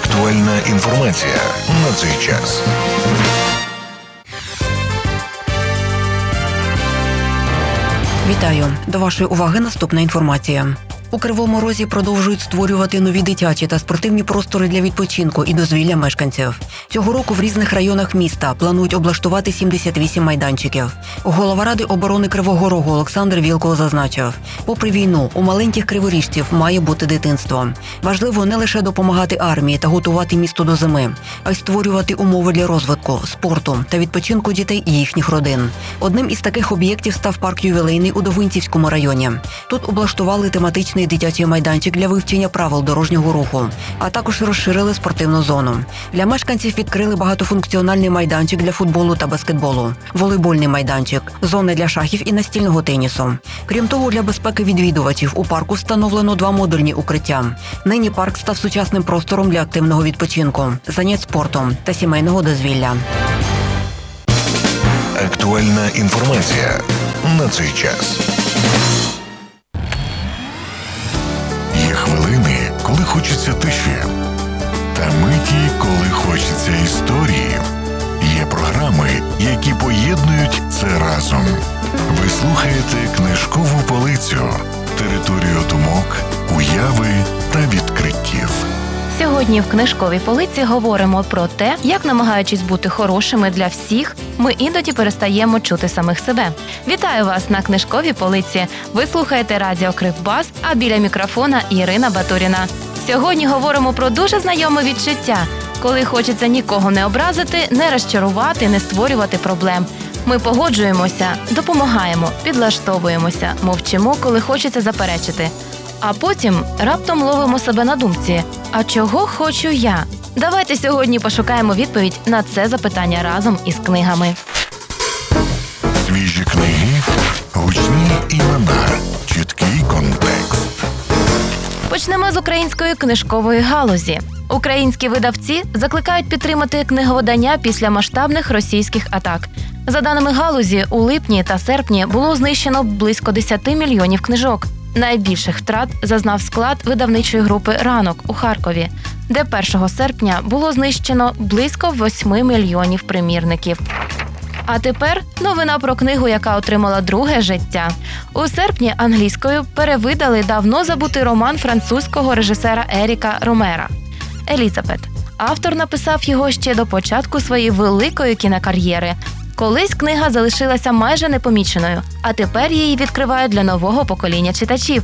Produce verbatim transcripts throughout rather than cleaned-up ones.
Актуальна інформація на цей час. Вітаю! До вашої уваги наступна інформація. У Кривому Розі продовжують створювати нові дитячі та спортивні простори для відпочинку і дозвілля мешканців. Цього року в різних районах міста планують облаштувати сімдесят вісім майданчиків. Голова Ради оборони Кривого Рогу Олександр Вілкул зазначив, попри війну, у маленьких криворіжців має бути дитинство. Важливо не лише допомагати армії та готувати місто до зими, а й створювати умови для розвитку, спорту та відпочинку дітей і їхніх родин. Одним із таких об'єктів став парк ювілейний у Довинцівському районі. Тут облаштували тематичний дитячий майданчик для вивчення правил дорожнього руху, а також розширили спортивну зону. Для мешканців відкрили багатофункціональний майданчик для футболу та баскетболу, волейбольний майданчик, зони для шахів і настільного тенісу. Крім того, для безпеки відвідувачів у парку встановлено два модульні укриття. Нині парк став сучасним простором для активного відпочинку, занять спортом та сімейного дозвілля. Актуальна інформація на цей час. Є хвилини, коли хочеться тиші, та миті, коли хочеться історії. Є програми, які поєднують це разом. Ви слухаєте «Книжкову полицю» – територію думок, уяви та відкриттів. Сьогодні в «Книжковій полиці» говоримо про те, як, намагаючись бути хорошими для всіх, ми іноді перестаємо чути самих себе. Вітаю вас на «Книжковій полиці». Ви слухаєте радіо Кривбас, а біля мікрофона Ірина Батуріна. Сьогодні говоримо про дуже знайоме відчуття, коли хочеться нікого не образити, не розчарувати, не створювати проблем. Ми погоджуємося, допомагаємо, підлаштовуємося, мовчимо, коли хочеться заперечити. А потім раптом ловимо себе на думці «А чого хочу я?». Давайте сьогодні пошукаємо відповідь на це запитання разом із книгами. Свіжі книги, гучні імена, чіткий контекст. Почнемо з української книжкової галузі. Українські видавці закликають підтримати книговидання після масштабних російських атак. За даними галузі, у липні та серпні було знищено близько десять мільйонів книжок. Найбільших втрат зазнав склад видавничої групи «Ранок» у Харкові, де першого серпня було знищено близько восьми мільйонів примірників. А тепер новина про книгу, яка отримала друге життя. У серпні англійською перевидали давно забутий роман французького режисера Еріка Ромера «Елізабет». Автор написав його ще до початку своєї великої кінокар'єри. Колись книга залишилася майже непоміченою, а тепер її відкривають для нового покоління читачів.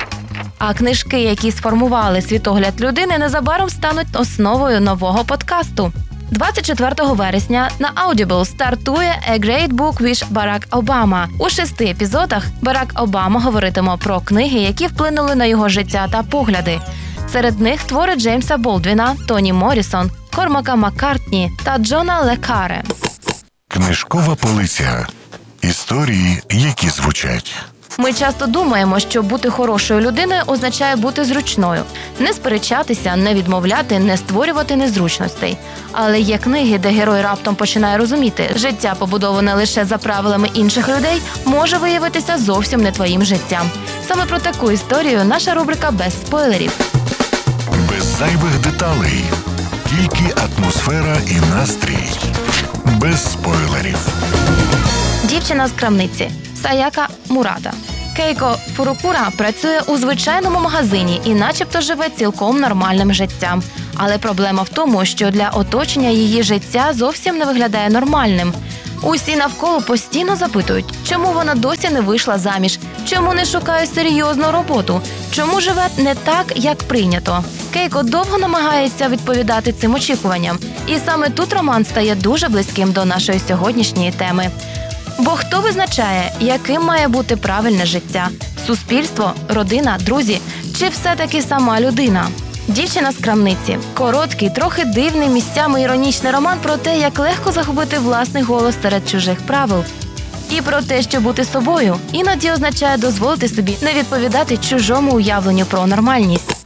А книжки, які сформували світогляд людини, незабаром стануть основою нового подкасту. двадцять четвертого вересня на Audible стартує «A Great Book with Barack Obama». У шести епізодах Барак Обама говоритиме про книги, які вплинули на його життя та погляди. Серед них твори Джеймса Болдвіна, Тоні Моррісон, Кормака Маккартні та Джона Ле Карре. Книжкова полиця. Історії, які звучать. Ми часто думаємо, що бути хорошою людиною означає бути зручною. Не сперечатися, не відмовляти, не створювати незручностей. Але є книги, де герой раптом починає розуміти, життя, побудоване лише за правилами інших людей, може виявитися зовсім не твоїм життям. Саме про таку історію наша рубрика «Без спойлерів». Без зайвих деталей. Тільки атмосфера і настрій. Без спойлерів. Дівчина з крамниці. Саяка Мурата. Кейко Фурукура працює у звичайному магазині і начебто живе цілком нормальним життям. Але проблема в тому, що для оточення її життя зовсім не виглядає нормальним. Усі навколо постійно запитують, чому вона досі не вийшла заміж, чому не шукає серйозну роботу, чому живе не так, як прийнято. Кейко довго намагається відповідати цим очікуванням. І саме тут роман стає дуже близьким до нашої сьогоднішньої теми. Бо хто визначає, яким має бути правильне життя? Суспільство, родина, друзі чи все-таки сама людина? Дівчина з крамниці. Короткий, трохи дивний, місцями іронічний роман про те, як легко загубити власний голос серед чужих правил. І про те, що бути собою іноді означає дозволити собі не відповідати чужому уявленню про нормальність.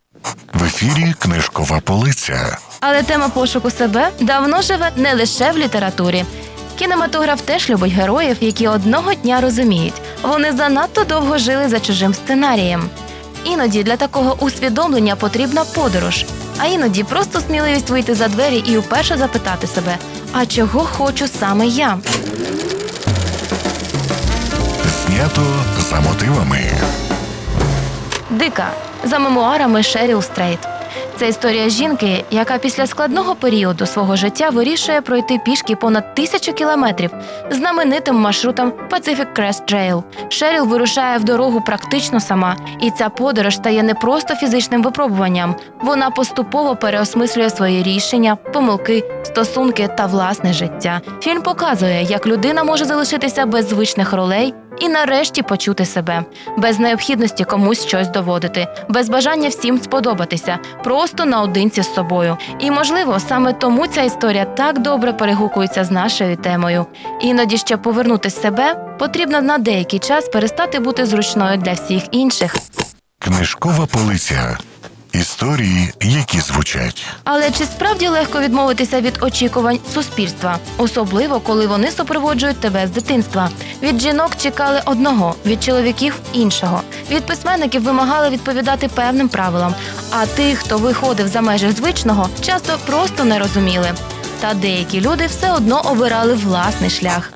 В ефірі «Книжкова полиця». Але тема пошуку себе давно живе не лише в літературі. Кінематограф теж любить героїв, які одного дня розуміють, вони занадто довго жили за чужим сценарієм. Іноді для такого усвідомлення потрібна подорож, а іноді просто сміливість вийти за двері і вперше запитати себе, а чого хочу саме я? Знято за мотивами. Дика за мемуарами Шеріл Стрейт. Це історія жінки, яка після складного періоду свого життя вирішує пройти пішки понад тисячу кілометрів знаменитим маршрутом Pacific Crest Trail. Шеріл вирушає в дорогу практично сама, і ця подорож стає не просто фізичним випробуванням. Вона поступово переосмислює свої рішення, помилки, стосунки та власне життя. Фільм показує, як людина може залишитися без звичних ролей і нарешті почути себе, без необхідності комусь щось доводити, без бажання всім сподобатися, просто наодинці з собою. І, можливо, саме тому ця історія так добре перегукується з нашою темою. Іноді, щоб повернути себе, потрібно на деякий час перестати бути зручною для всіх інших. Книжкова полиця. Історії, які звучать. Але чи справді легко відмовитися від очікувань суспільства? Особливо, коли вони супроводжують тебе з дитинства. Від жінок чекали одного, від чоловіків – іншого. Від письменників вимагали відповідати певним правилам. А тих, хто виходив за межі звичного, часто просто не розуміли. Та деякі люди все одно обирали власний шлях.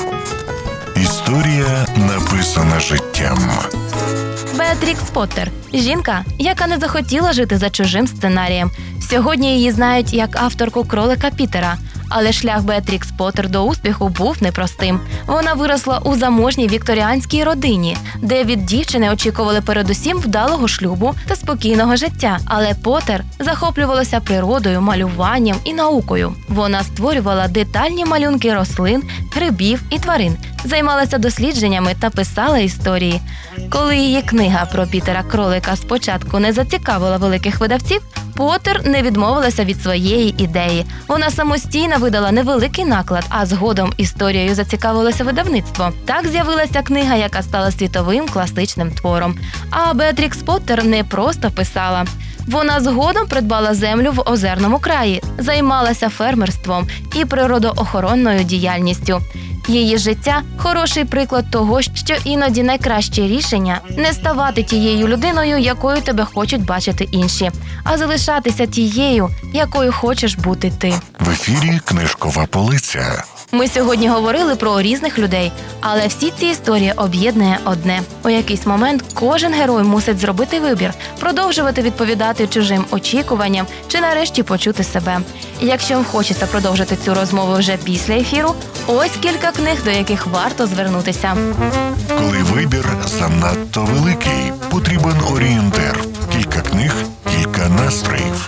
Історія, написана життям. Беатрікс Поттер – жінка, яка не захотіла жити за чужим сценарієм. Сьогодні її знають як авторку «Кролика Пітера». Але шлях Беатрікс Поттер до успіху був непростим. Вона виросла у заможній вікторіанській родині, де від дівчини очікували передусім вдалого шлюбу та спокійного життя. Але Поттер захоплювалася природою, малюванням і наукою. Вона створювала детальні малюнки рослин, грибів і тварин, займалася дослідженнями та писала історії. Коли її книга про Пітера Кролика спочатку не зацікавила великих видавців, Поттер не відмовилася від своєї ідеї. Вона самостійно видала невеликий наклад, а згодом історією зацікавилося видавництво. Так з'явилася книга, яка стала світовим класичним твором. А Беатрікс Поттер не просто писала. Вона згодом придбала землю в озерному краї, займалася фермерством і природоохоронною діяльністю. Її життя – хороший приклад того, що іноді найкраще рішення – не ставати тією людиною, якою тебе хочуть бачити інші, а залишатися тією, якою хочеш бути ти. В ефірі «Книжкова полиця». Ми сьогодні говорили про різних людей, але всі ці історії об'єднує одне. У якийсь момент кожен герой мусить зробити вибір, продовжувати відповідати чужим очікуванням чи нарешті почути себе. Якщо вам хочеться продовжити цю розмову вже після ефіру, ось кілька книг, до яких варто звернутися. Коли вибір занадто великий, потрібен орієнтир. Кілька книг, кілька настроїв.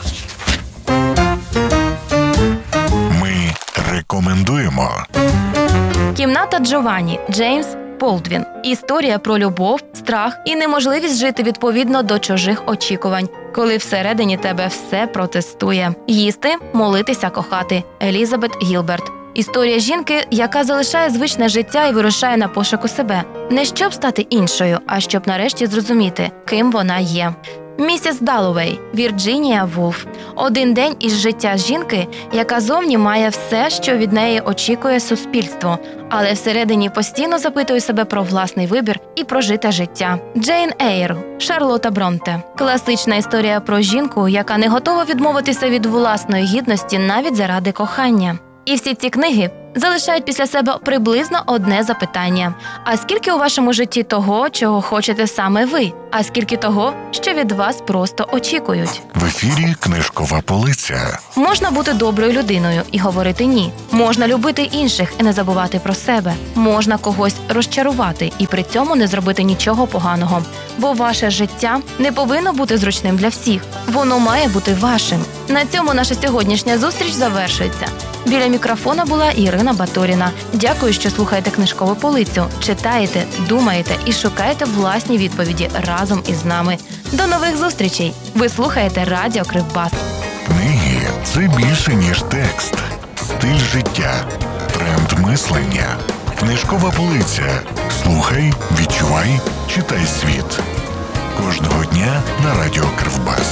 Ми рекомендуємо. «Кімната Джованні» Джеймс Болдвін. Історія про любов, страх і неможливість жити відповідно до чужих очікувань, коли всередині тебе все протестує. Їсти, молитися, кохати. Елізабет Гілберт. Історія жінки, яка залишає звичне життя і вирушає на пошуку себе. Не щоб стати іншою, а щоб нарешті зрозуміти, ким вона є. Місіс Даллоуей, Вірджинія Вулф. Один день із життя жінки, яка зовні має все, що від неї очікує суспільство, але всередині постійно запитує себе про власний вибір і прожите життя. Джейн Ейр, Шарлотта Бронте. Класична історія про жінку, яка не готова відмовитися від власної гідності навіть заради кохання. І всі ці книги залишають після себе приблизно одне запитання. А скільки у вашому житті того, чого хочете саме ви? А скільки того, що від вас просто очікують? В ефірі «Книжкова полиця». Можна бути доброю людиною і говорити «ні». Можна любити інших і не забувати про себе. Можна когось розчарувати і при цьому не зробити нічого поганого. Бо ваше життя не повинно бути зручним для всіх. Воно має бути вашим. На цьому наша сьогоднішня зустріч завершується. Біля мікрофона була Ірина Батуріна. Дякую, що слухаєте «Книжкову полицю», читаєте, думаєте і шукаєте власні відповіді разом із нами. До нових зустрічей! Ви слухаєте Радіо Кривбас. Книги – це більше, ніж текст. Стиль життя. Тренд мислення. «Книжкова полиця». Слухай, відчувай, читай світ. Кожного дня на Радіо Кривбас.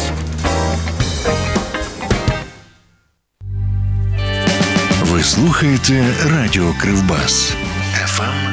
Ви слухаєте Радіо Кривбас. еф ем